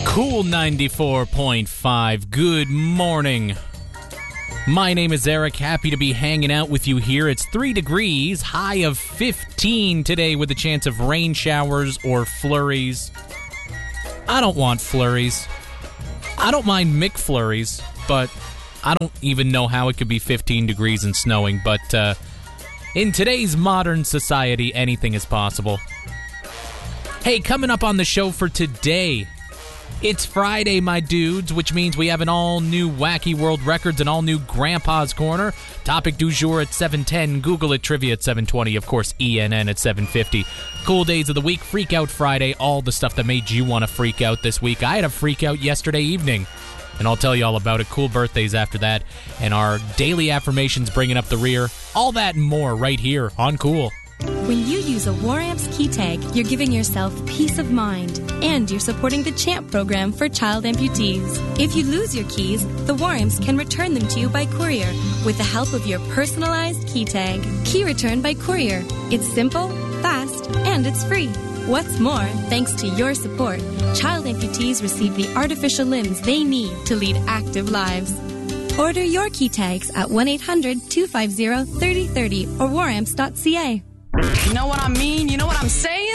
Cool 94.5. Good morning. My name is Eric. Happy to be hanging out with you here. It's 3 degrees, high of 15 today with a chance of rain showers or flurries. I don't want flurries. I don't mind McFlurries, but I don't even know how it could be 15 degrees and snowing. But in today's modern society, anything is possible. Hey, coming up on the show for today, it's Friday, my dudes, which means we have an all-new Wacky World Records and all-new Grandpa's Corner. Topic du jour at 7:10, Google it, trivia at 7:20, of course, ENN at 7:50. Cool days of the week, Freak Out Friday, all the stuff that made you want to freak out this week. I had a freak out yesterday evening, and I'll tell you all about it. Cool birthdays after that, and our daily affirmations bringing up the rear. All that and more right here on Cool. When you use a WarAmps key tag, you're giving yourself peace of mind, and you're supporting the CHAMP program for child amputees. If you lose your keys, the WarAmps can return them to you by courier with the help of your personalized key tag. Key return by courier. It's simple, fast, and it's free. What's more, thanks to your support, child amputees receive the artificial limbs they need to lead active lives. Order your key tags at 1-800-250-3030 or waramps.ca. You know what I mean? You know what I'm saying?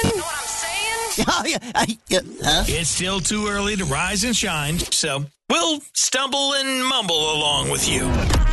It's still too early to rise and shine, so we'll stumble and mumble along with you.